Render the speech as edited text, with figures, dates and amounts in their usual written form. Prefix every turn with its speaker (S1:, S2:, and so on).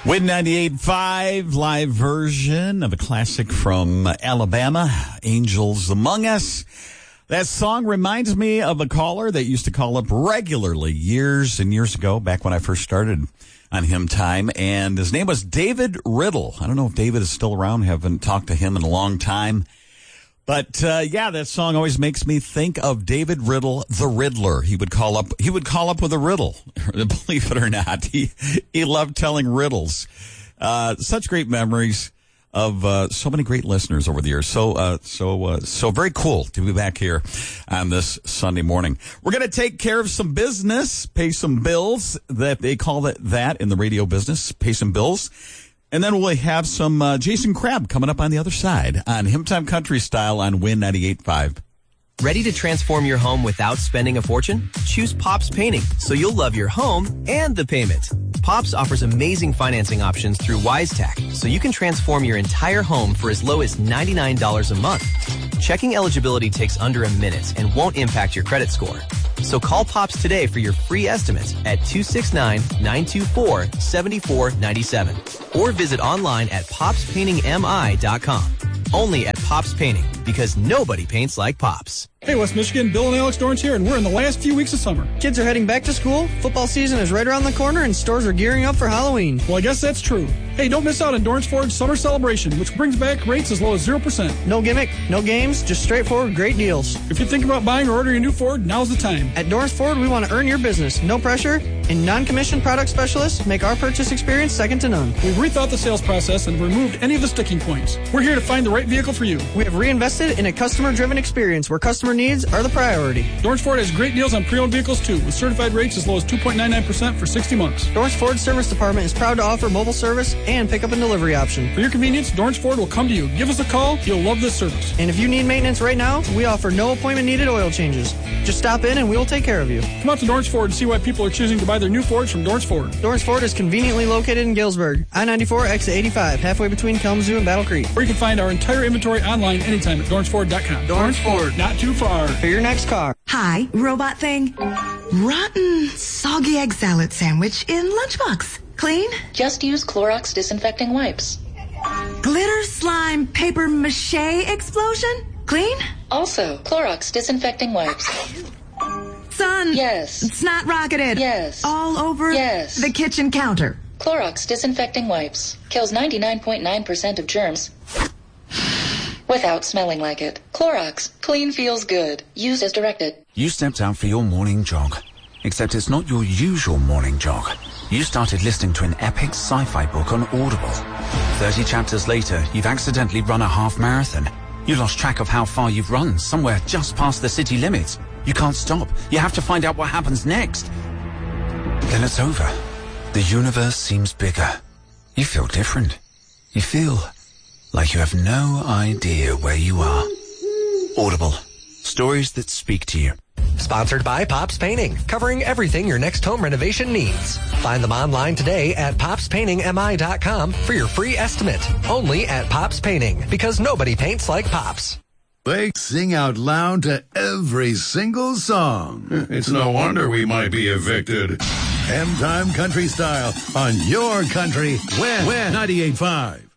S1: Win 98.5 live version of a classic from Alabama, Angels Among Us. That song reminds me of a caller that used to call up regularly years and years ago, back when I first started on Hymn Time, and his name was David Riddle. I don't know if David is still around. Haven't talked to him in a long time. But, that song always makes me think of David Riddle, the Riddler. He would call up with a riddle, believe it or not. He loved telling riddles. Such great memories of, so many great listeners over the years. So very cool to be back here on this Sunday morning. We're going to take care of some business, pay some bills, that they call that in the radio business, pay some bills. And then we'll have some Jason Crabb coming up on the other side on Hymn Time Country Style on Win 98.5.
S2: Ready to transform your home without spending a fortune? Choose Pops Painting, so you'll love your home and the payment. Pops offers amazing financing options through WiseTech, so you can transform your entire home for as low as $99 a month. Checking eligibility takes under a minute and won't impact your credit score. So call Pops today for your free estimate at 269-924-7497 or visit online at popspaintingmi.com. Only at Pops Painting, because nobody paints like Pops.
S3: Hey, West Michigan, Bill and Alex Dorrance here, and we're in the last few weeks of summer.
S4: Kids are heading back to school, football season is right around the corner, and stores are gearing up for Halloween.
S3: Well, I guess that's true. Hey, don't miss out on Dorrance Ford's summer celebration, which brings back rates as low as 0%.
S4: No gimmick, no games, just straightforward great deals.
S3: If you think about buying or ordering a new Ford, now's the time.
S4: At Dorrance Ford, we want to earn your business, no pressure, and non-commissioned product specialists make our purchase experience second to none.
S3: We've rethought the sales process and removed any of the sticking points. We're here to find the right vehicle for you.
S4: We have reinvested in a customer-driven experience where customer needs are the priority.
S3: Dorrance Ford has great deals on pre-owned vehicles, too, with certified rates as low as 2.99% for 60 months.
S4: Dorrance Ford Service Department is proud to offer mobile service and pickup and delivery option.
S3: For your convenience, Dorrance Ford will come to you. Give us a call. You'll love this service.
S4: And if you need maintenance right now, we offer no appointment-needed oil changes. Just stop in and we will take care of you.
S3: Come out to Dorrance Ford and see why people are choosing to buy their new Fords from Dorrance Ford.
S4: Dorrance Ford is conveniently located in Galesburg, I-94, exit 85, halfway between Kalamazoo and Battle Creek.
S3: Or you can find our entire inventory online anytime at DorranceFord.com.
S4: Dorrance Ford,
S3: not too far.
S4: For your next car.
S5: Hi, robot thing. Rotten, soggy egg salad sandwich in lunchbox. Clean?
S6: Just use Clorox disinfecting wipes.
S5: Glitter slime paper mache explosion? Clean?
S6: Also, Clorox disinfecting wipes.
S5: Son.
S6: Yes.
S5: Snot rocketed.
S6: Yes.
S5: All over
S6: yes.
S5: the kitchen counter.
S6: Clorox disinfecting wipes. Kills 99.9% of germs without smelling like it. Clorox. Clean feels good. Used as directed.
S7: You stepped out for your morning jog. Except it's not your usual morning jog. You started listening to an epic sci-fi book on Audible. 30 chapters later, you've accidentally run a half marathon. You lost track of how far you've run, somewhere just past the city limits. You can't stop. You have to find out what happens next. Then it's over. The universe seems bigger. You feel different. You feel like you have no idea where you are. Audible. Stories that speak to you.
S8: Sponsored by Pops Painting, covering everything your next home renovation needs. Find them online today at popspaintingmi.com for your free estimate. Only at Pops Painting, because nobody paints like Pops.
S9: They sing out loud to every single song.
S10: It's no wonder we might be evicted.
S9: Hymn Time Country Style on your country. Win 98.5.